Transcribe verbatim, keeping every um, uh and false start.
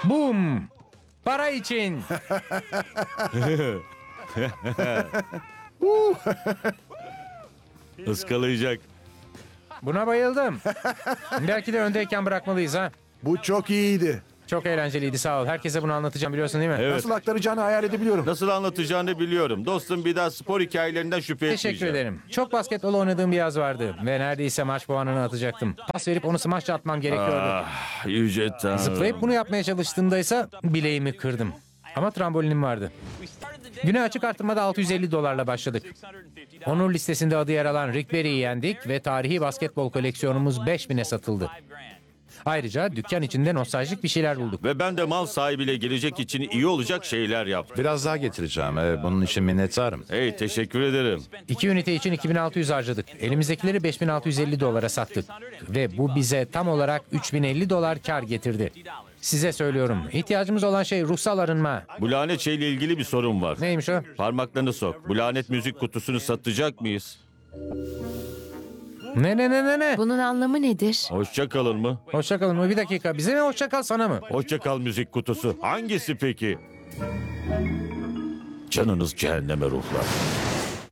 Bum! Para için. Iskalayacak. Buna bayıldım. Belki de öndeyken bırakmalıyız ha. Bu çok iyiydi. Çok eğlenceliydi, sağ ol. Herkese bunu anlatacağım, biliyorsun değil mi? Evet. Nasıl aktaracağını hayal edebiliyorum. Nasıl anlatacağını biliyorum. Dostum, bir daha spor hikayelerinden şüphe etmeyeceğim. Teşekkür ederim. Çok basketbol oynadığım bir yaz vardı ve neredeyse maç puanını atacaktım. Pas verip onu smaçla atmam gerekiyordu. Ah, yüce Tanrım. Zıplayıp bunu yapmaya çalıştığımda ise bileğimi kırdım. Ama trambolinim vardı. Güne açık arttırmada altı yüz elli dolarla başladık. Onur listesinde adı yer alan Rick Barry'i yendik ve tarihi basketbol koleksiyonumuz beş bine satıldı. Ayrıca dükkan içinde nostaljik bir şeyler bulduk. Ve ben de mal sahibiyle gelecek için iyi olacak şeyler yaptım. Biraz daha getireceğim. Ee, bunun için minnettarım. Hey, teşekkür ederim. İki ünite için iki bin altı yüz harcadık. Elimizdekileri beş bin altı yüz elli dolara sattık. Ve bu bize tam olarak üç bin elli dolar kar getirdi. Size söylüyorum, ihtiyacımız olan şey ruhsal arınma. Bu lanet şeyle ilgili bir sorun var. Neymiş o? Parmaklarını sok. Bu lanet müzik kutusunu satacak mıyız? Ne ne ne ne ne? Bunun anlamı nedir? Hoşça kalın mı? Hoşça kalın mı? Bir dakika. Bize mi hoşça kal, sana mı? Hoşça kal müzik kutusu. Hangisi peki? Canınız cehenneme ruhlar.